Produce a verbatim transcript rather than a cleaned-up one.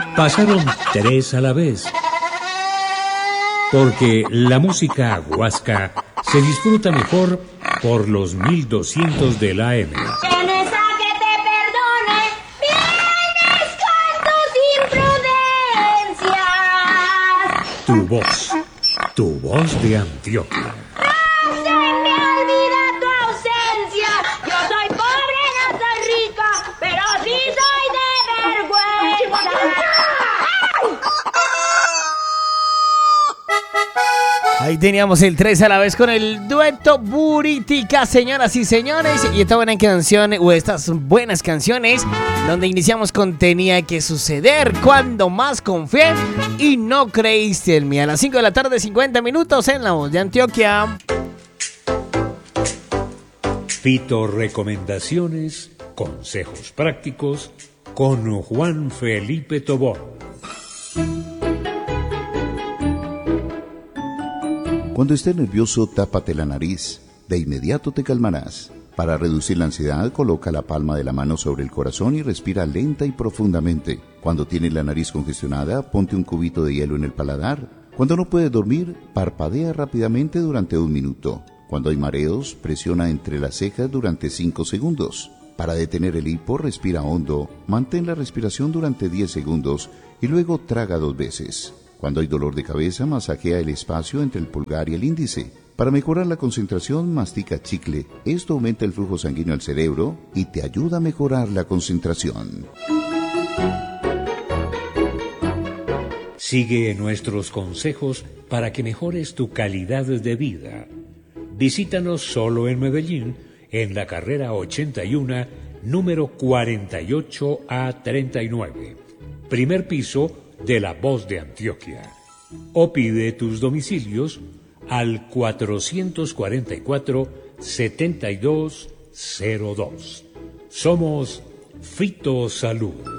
Pasaron tres a la vez. Porque la música huasca se disfruta mejor por los mil doscientos de la A M. Tienes a que te perdone, vienes con tus imprudencias. Tu voz, tu voz de Antioquia. ¡No se me olvida tu ausencia! Yo soy pobre, no soy rica, pero sí soy de vergüenza. Ahí teníamos el tres a la vez con el dueto Buritica, señoras y señores. Y esta buena canción, o estas buenas canciones, donde iniciamos con Tenía que suceder, cuando más confié y no creíste en mí. A las cinco de la tarde, cincuenta minutos en La Voz de Antioquia. Fito Recomendaciones, consejos prácticos con Juan Felipe Tobón. Cuando estés nervioso, tápate la nariz. De inmediato te calmarás. Para reducir la ansiedad, coloca la palma de la mano sobre el corazón y respira lenta y profundamente. Cuando tienes la nariz congestionada, ponte un cubito de hielo en el paladar. Cuando no puedes dormir, parpadea rápidamente durante un minuto. Cuando hay mareos, presiona entre las cejas durante cinco segundos. Para detener el hipo, respira hondo, mantén la respiración durante diez segundos y luego traga dos veces. Cuando hay dolor de cabeza, masajea el espacio entre el pulgar y el índice. Para mejorar la concentración, mastica chicle. Esto aumenta el flujo sanguíneo al cerebro y te ayuda a mejorar la concentración. Sigue nuestros consejos para que mejores tu calidad de vida. Visítanos solo en Medellín, en la carrera ochenta y uno, número cuarenta y ocho A treinta y nueve. Primer piso de La Voz de Antioquia. O pide tus domicilios al cuatrocientos cuarenta y cuatro, setenta y dos cero dos. Somos Fito Salud.